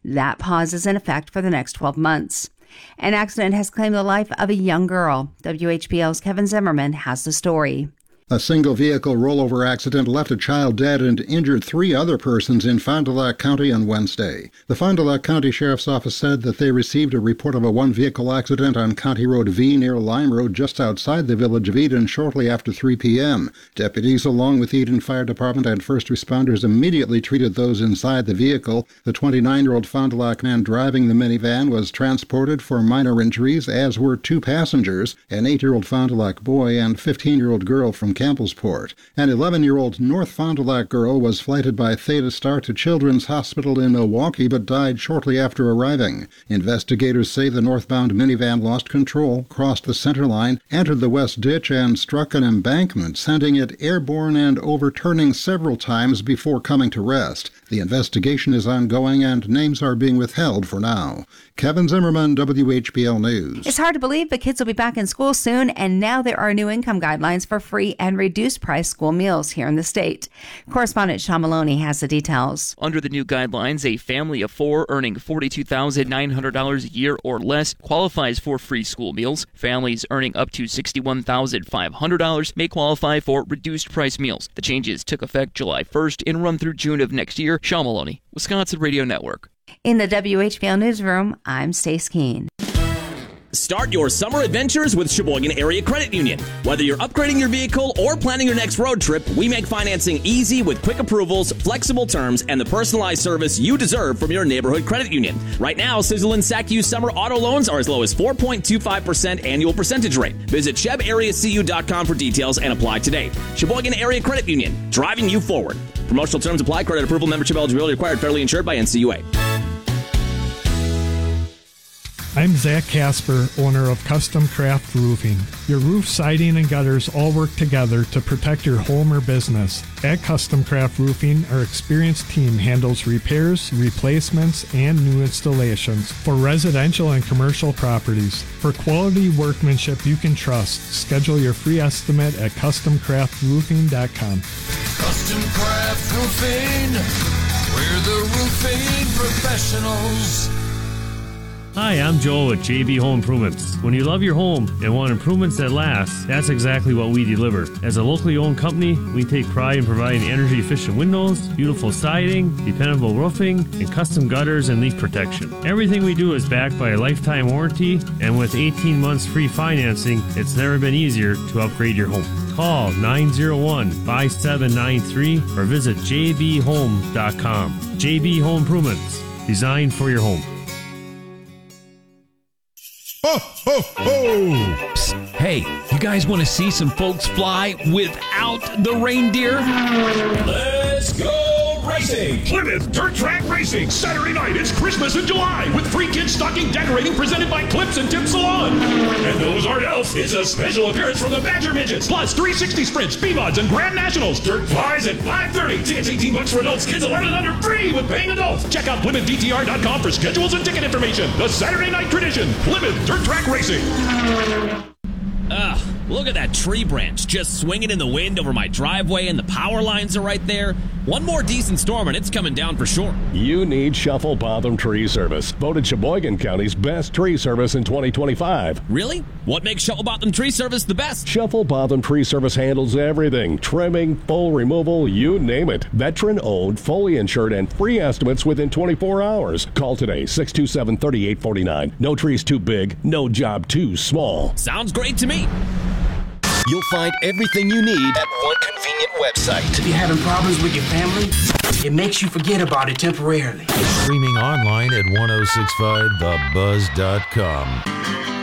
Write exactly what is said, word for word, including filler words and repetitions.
That pause is in effect for the next twelve months. An accident has claimed the life of a young girl. W H B L's Kevin Zimmerman has the story. A single-vehicle rollover accident left a child dead and injured three other persons in Fond du Lac County on Wednesday. The Fond du Lac County Sheriff's Office said that they received a report of a one-vehicle accident on County Road V near Lime Road just outside the village of Eden shortly after three p.m. Deputies along with Eden Fire Department and first responders immediately treated those inside the vehicle. The twenty-nine-year-old Fond du Lac man driving the minivan was transported for minor injuries, as were two passengers, an eight-year-old Fond du Lac boy and fifteen-year-old girl from Campbellsport. An eleven-year-old North Fond du Lac girl was flighted by Theta Star to Children's Hospital in Milwaukee but died shortly after arriving. Investigators say the northbound minivan lost control, crossed the center line, entered the west ditch, and struck an embankment, sending it airborne and overturning several times before coming to rest. The investigation is ongoing and names are being withheld for now. Kevin Zimmerman, W H B L News. It's hard to believe, but kids will be back in school soon, and now there are new income guidelines for free and reduced price school meals here in the state. Correspondent Sean Maloney has the details. Under the new guidelines, a family of four earning forty-two thousand nine hundred dollars a year or less qualifies for free school meals. Families earning up to sixty-one thousand five hundred dollars may qualify for reduced price meals. The changes took effect July first and run through June of next year. Sean Maloney, Wisconsin Radio Network. In the W H B L Newsroom, I'm Stace Keene. Start your summer adventures with Sheboygan Area Credit Union. Whether you're upgrading your vehicle or planning your next road trip, we make financing easy with quick approvals, flexible terms, and the personalized service you deserve from your neighborhood credit union. Right now, Sizzle and S A C U summer auto loans are as low as four point two five percent annual percentage rate. Visit Sheb Area C U dot com for details and apply today. Sheboygan Area Credit Union, driving you forward. Promotional terms apply. Credit approval, membership eligibility required. Federally insured by N C U A. I'm Zach Casper, owner of Custom Craft Roofing. Your roof, siding, and gutters all work together to protect your home or business. At Custom Craft Roofing, our experienced team handles repairs, replacements, and new installations for residential and commercial properties. For quality workmanship you can trust, schedule your free estimate at custom craft roofing dot com. Custom Craft Roofing, we're the roofing professionals. Hi, I'm Joel with J B Home Improvements. When you love your home and want improvements that last, that's exactly what we deliver. As a locally owned company, we take pride in providing energy-efficient windows, beautiful siding, dependable roofing, and custom gutters and leak protection. Everything we do is backed by a lifetime warranty, and with eighteen months free financing, it's never been easier to upgrade your home. Call nine oh one, five seven nine three or visit j b home dot com. J B Home Improvements, designed for your home. Ho, ho, ho! Psst. Hey, you guys want to see some folks fly without the reindeer? Let's go racing! Plymouth Dirt Track Racing. Saturday night, it's Christmas in July with free kids stocking decorating presented by Clips and Tip Salon. And those aren't elves. It's a special appearance from the Badger Midgets. Plus three sixty sprints, B-Mods, and Grand Nationals. Dirt flies at five thirty. Tickets eighteen bucks for adults. Kids eleven and under free with paying adults. Check out Plymouth D T R dot com for schedules and ticket information. The Saturday night tradition. Plymouth Dirt Track Racing. Ugh, look at that tree branch just swinging in the wind over my driveway, and the power lines are right there. One more decent storm and it's coming down for sure. You need Shuffle Botham Tree Service, voted Sheboygan County's best tree service in twenty twenty-five. Really? What makes Shuffle Botham Tree Service the best? Shuffle Botham Tree Service handles everything: trimming, full removal, you name it. Veteran-owned, fully insured, and free estimates within twenty-four hours. Call today, six two seven, three eight four nine. No tree's too big, no job too small. Sounds great to me. You'll find everything you need at one convenient website. If you're having problems with your family, it makes you forget about it temporarily. Streaming online at ten sixty-five the buzz dot com.